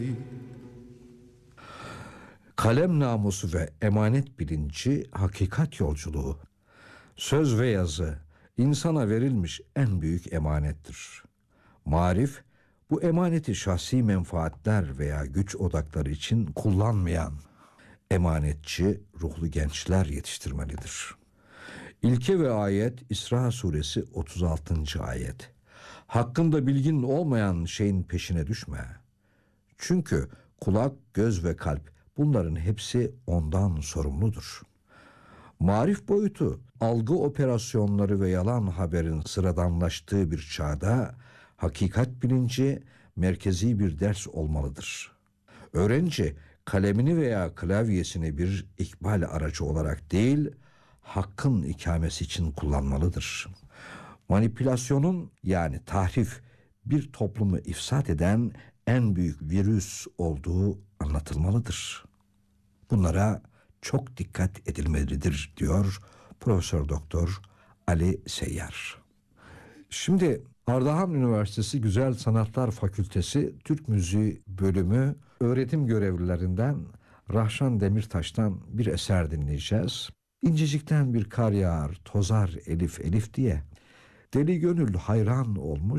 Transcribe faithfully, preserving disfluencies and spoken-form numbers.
Kalem namusu ve emanet bilinci hakikat yolculuğu. Söz ve yazı insana verilmiş en büyük emanettir. Marif bu emaneti şahsi menfaatler veya güç odakları için kullanmayan emanetçi ruhlu gençler yetiştirmelidir. İlke ve ayet İsra suresi otuz altıncı ayet. Hakkında bilgin olmayan şeyin peşine düşme. Çünkü kulak, göz ve kalp bunların hepsi ondan sorumludur. Marif boyutu, algı operasyonları ve yalan haberin sıradanlaştığı bir çağda hakikat bilinci merkezi bir ders olmalıdır. Öğrenci kalemini veya klavyesini bir ikbal aracı olarak değil, hakkın ikamesi için kullanmalıdır. Manipülasyonun yani tahrif bir toplumu ifsad eden en büyük virüs olduğu anlatılmalıdır. Bunlara çok dikkat edilmelidir diyor Profesör Doktor Ali Seyyar. Şimdi Ardahan Üniversitesi Güzel Sanatlar Fakültesi Türk Müziği Bölümü öğretim görevlilerinden Rahşan Demirtaş'tan bir eser dinleyeceğiz. İncecikten bir kar yağar, tozar elif elif diye. Deli gönül hayran olmuş,